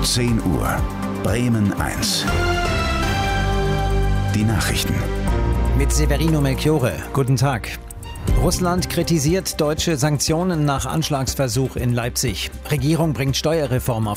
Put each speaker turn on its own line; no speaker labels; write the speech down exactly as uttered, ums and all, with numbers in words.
zehn Uhr. Bremen eins. Die Nachrichten.
Mit Severino Melchiorre. Guten Tag. Russland kritisiert deutsche Sanktionen nach Anschlagsversuch in Leipzig. Regierung bringt Steuerreform auf